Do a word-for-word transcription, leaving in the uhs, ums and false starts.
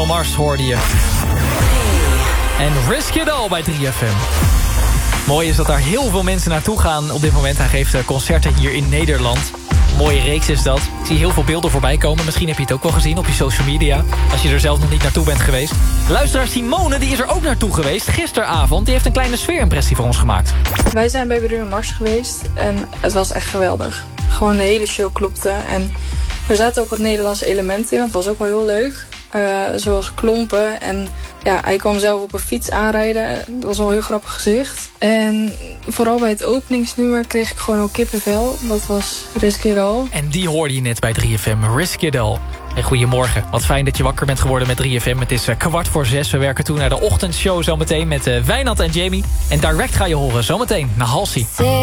Bruno Mars hoorde je. En Risk It All bij drie F M. Mooi is dat daar heel veel mensen naartoe gaan op dit moment. Hij geeft concerten hier in Nederland. Mooie reeks is dat. Ik zie heel veel beelden voorbij komen. Misschien heb je het ook wel gezien op je social media. Als je er zelf nog niet naartoe bent geweest. Luisteraar Simone, die is er ook naartoe geweest. Gisteravond, die heeft een kleine sfeerimpressie voor ons gemaakt. Wij zijn bij Bruno Mars geweest. En het was echt geweldig. Gewoon de hele show klopte. En er zaten ook wat Nederlandse elementen in. Dat was ook wel heel leuk. Uh, zoals klompen. En ja, hij kwam zelf op een fiets aanrijden. Dat was wel een heel grappig gezicht. En vooral bij het openingsnummer kreeg ik gewoon ook kippenvel. Dat was Risk It All. En die hoorde je net bij drie F M, Risk It All. En goedemorgen, wat fijn dat je wakker bent geworden met drie F M. Het is uh, kwart voor zes, we werken toe naar de ochtendshow zometeen met uh, Wijnand en Jamie. En direct ga je horen zometeen naar Halsey.